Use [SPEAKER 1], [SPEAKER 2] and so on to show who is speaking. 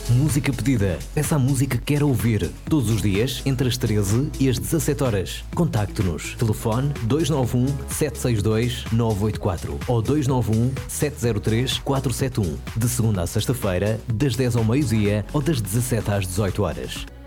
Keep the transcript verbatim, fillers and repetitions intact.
[SPEAKER 1] Música pedida. Peça a música que quer ouvir. Todos os dias, entre as treze e as dezassete horas. Contacte-nos. Telefone dois nove um, sete seis dois, nove oito quatro ou dois nove um, sete zero três, quatro sete um. De segunda a sexta-feira, das dez ao meio-dia ou das dezassete às dezoito horas.